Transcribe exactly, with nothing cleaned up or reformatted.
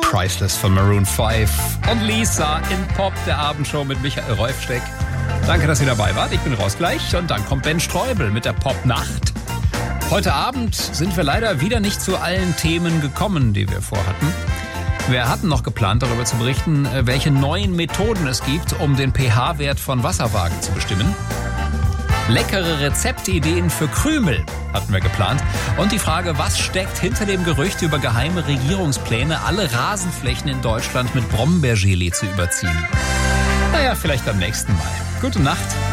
Priceless von Maroon fünf und Lisa in Pop, der Abendshow mit Michael Rolfsteck. Danke, dass ihr dabei wart. Ich bin raus gleich und dann kommt Ben Streubel mit der Popnacht. Heute Abend sind wir leider wieder nicht zu allen Themen gekommen, die wir vorhatten. Wir hatten noch geplant, darüber zu berichten, welche neuen Methoden es gibt, um den pH-Wert von Wasserwagen zu bestimmen. Leckere Rezeptideen für Krümel hatten wir geplant. Und die Frage, was steckt hinter dem Gerücht über geheime Regierungspläne, alle Rasenflächen in Deutschland mit Brombeergelee zu überziehen? Naja, vielleicht am nächsten Mal. Gute Nacht.